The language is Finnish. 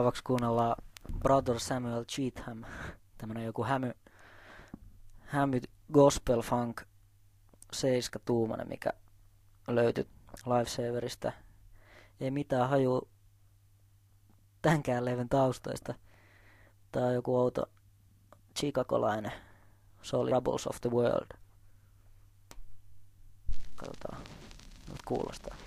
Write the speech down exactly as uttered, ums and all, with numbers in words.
Seuraavaksi kuunnellaan Brother Samuel Cheatham. Tämmönen joku hämy, hämy gospel funk seiskatuumainen, mikä löytyi Lifesaverista. Ei mitään haju tämänkään levyn taustoista. Tää on joku outo chicagolainen. Se oli Troubles of the World. Katsotaan, miltä kuulostaa.